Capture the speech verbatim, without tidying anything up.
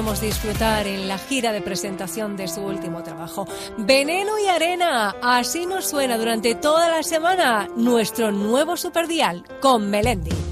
Podemos disfrutar en la gira de presentación de su último trabajo. Veneno y arena, así nos suena durante toda la semana nuestro nuevo superdial con Melendi.